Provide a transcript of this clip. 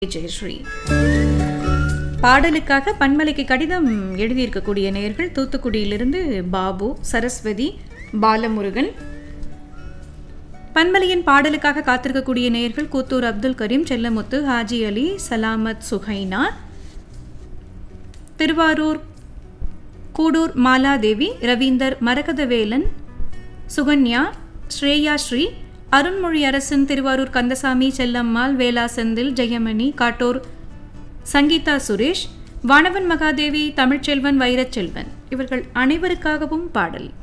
ஜெயஸ்ரீ. பாடலுக்காக பன்மலைக்கு கடிதம் எழுதியிருக்கக்கூடிய நேயர்கள் தூத்துக்குடியிலிருந்து பாபு, சரஸ்வதி, பாலமுருகன். பன்மலையின் பாடலுக்காக காத்திருக்கக்கூடிய நேயர்கள் கூத்தூர் அப்துல் கரீம், செல்லமுத்து, ஹாஜி அலி, சலாமத், சுஹைனா, திருவாரூர் கூடூர் மாலாதேவி, ரவீந்தர், மரகதவேலன், சுகன்யா, ஸ்ரேயா ஸ்ரீ, அருண்மொழி அரசன், திருவாரூர் கந்தசாமி, செல்லம்மாள், வேலா செந்தில், ஜெயமணி, காட்டூர் சங்கீதா சுரேஷ், வானவன் மகாதேவி, தமிழ்ச்செல்வன், வைரச்செல்வன் இவர்கள் அனைவருக்காகவும் பாடல்.